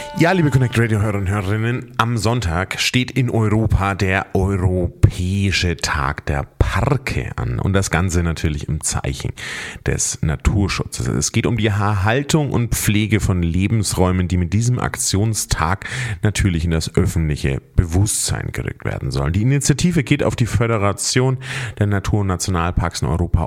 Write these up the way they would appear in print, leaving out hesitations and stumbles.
Ja, liebe Connect Radio Hörer und Hörerinnen, am Sonntag steht in Europa der Europäische Tag der Parke an und das Ganze natürlich im Zeichen des Naturschutzes. Es geht um die Erhaltung und Pflege von Lebensräumen, die mit diesem Aktionstag natürlich in das öffentliche Bewusstsein gerückt werden sollen. Die Initiative geht auf die Föderation der Natur- und Nationalparks in Europa,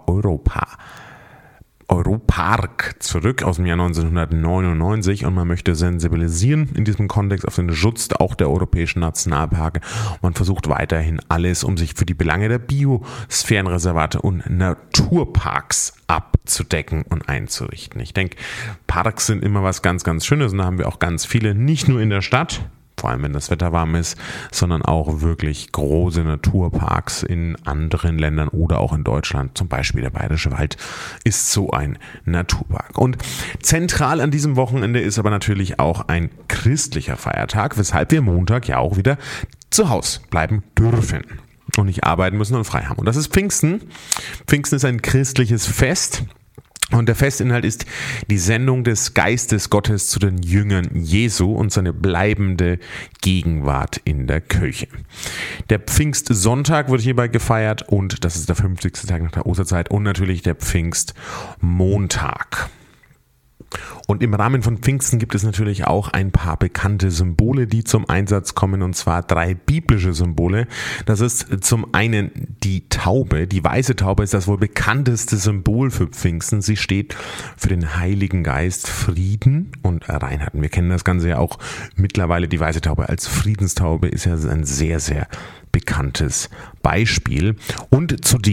Europark zurück aus dem Jahr 1999 und man möchte sensibilisieren in diesem Kontext auf den Schutz auch der europäischen Nationalparke. Man versucht weiterhin alles, um sich für die Belange der Biosphärenreservate und Naturparks abzudecken und einzurichten. Ich denke, Parks sind immer was ganz, ganz Schönes und da haben wir auch ganz viele, nicht nur in der Stadt, vor allem wenn das Wetter warm ist, sondern auch wirklich große Naturparks in anderen Ländern oder auch in Deutschland. Zum Beispiel der Bayerische Wald ist so ein Naturpark. Und zentral an diesem Wochenende ist aber natürlich auch ein christlicher Feiertag, weshalb wir Montag ja auch wieder zu Hause bleiben dürfen und nicht arbeiten müssen und frei haben. Und das ist Pfingsten. Pfingsten ist ein christliches Fest. Und der Festinhalt ist die Sendung des Geistes Gottes zu den Jüngern Jesu und seine bleibende Gegenwart in der Kirche. Der Pfingstsonntag wird hierbei gefeiert und das ist der 50. Tag nach der Osterzeit und natürlich der Pfingstmontag. Und im Rahmen von Pfingsten gibt es natürlich auch ein paar bekannte Symbole, die zum Einsatz kommen, und zwar 3 biblische Symbole. Das ist zum einen die Taube. Die weiße Taube ist das wohl bekannteste Symbol für Pfingsten. Sie steht für den Heiligen Geist, Frieden und Reinheit. Wir kennen das Ganze ja auch mittlerweile, die weiße Taube als Friedenstaube ist ja ein sehr, sehr bekanntes Beispiel. Und zudem